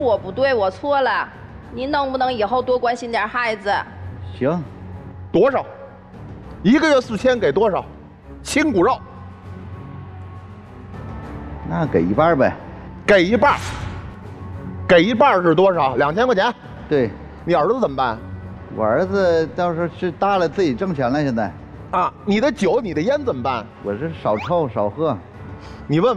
我不对，我错了。您能不能以后多关心点孩子？ 行， 多少？1个月4000给多少？亲骨肉。 那给一半呗。 给一半。给一半是多少？2000块钱。 对。 你儿子怎么办？ 我儿子到时候是大了，自己挣钱了。现在。 啊，你的酒、你的烟怎么办？ 我是少抽少喝。 你问。